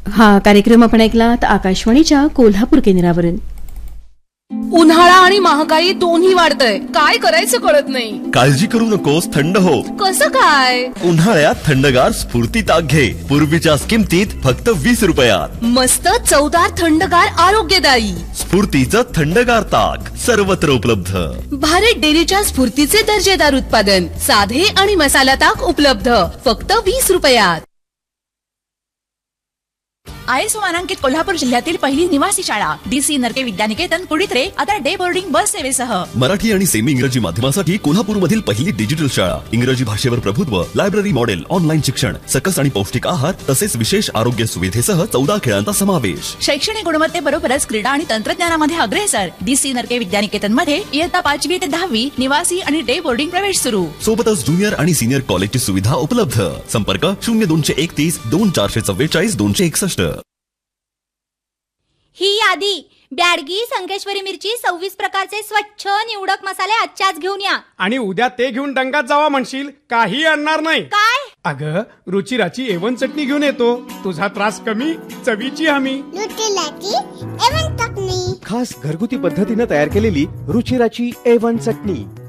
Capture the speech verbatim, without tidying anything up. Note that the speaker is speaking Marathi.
हा कार्यक्रम आपण ऐकलात आकाशवाणीच्या कोल्हापूर केंद्रावरून. उन्हाळा आणि महागाई दोन्ही वाढतंय, काय करायचं कळत नाही. काळजी करू नकोस, थंड हो. कसं काय? उन्हाळ्यात थंडगार स्फूर्ती ताक घे, पूर्वीच्या किमतीत फक्त वीस रुपयात. मस्त चवदार थंडगार आरोग्यदायी स्फूर्तीचं थंडगार ताक सर्वत्र उपलब्ध. भारत डेअरीच्या स्फूर्तीचे दर्जेदार उत्पादन, साधे आणि मसाला ताक उपलब्ध फक्त वीस रुपयात. आयएसओ मानांकित कोल्हापूर जिल्ह्यातील पहिली निवासी शाळा डीसी नरके विद्यानिकेतन कुडीत्रे आता डे बोर्डिंग बस सेवेसह. मराठी आणि सेमी इंग्रजी माध्यमासाठी कोल्हापूरमधील पहिली डिजिटल शाळा. इंग्रजी भाषेवर प्रभुत्व, लायब्ररी मॉडेल, ऑनलाईन शिक्षण, सकस आणि पौष्टिक आहार तसेच विशेष आरोग्य सुविधेसह चौदा खेळांचा समावेश. शैक्षणिक गुणवत्तेबरोबरच क्रीडा आणि तंत्रज्ञानामध्ये अग्रेसर. डीसी नरके विद्यानिकेतन मध्ये इयत्ता पाचवी ते दहावी निवासी आणि डे बोर्डिंग प्रवेश सुरू. सोबतच ज्युनियर आणि सिनियर कॉलेजची सुविधा उपलब्ध. संपर्क शून्य दोनशे एकतीस दोन चारशे चव्वेचाळीस दोनशे एकसष्ट. ही यादी ब्याडगी, संकेश्वरी मिरची, सव्वीस प्रकारचे स्वच्छ निवडक मसाले आजच्याच घेऊन या. आणि उद्या ते घेऊन डंगात जावा म्हणशील, काही आणणार नाही. काय? अगं रुचिराची एवन चटणी घेऊन येतो, तुझा त्रास कमी, चवीची हमी. रुचिराची एवन चटणी, खास घरगुती पद्धतीने तयार केलेली रुचिराची एवन चटणी.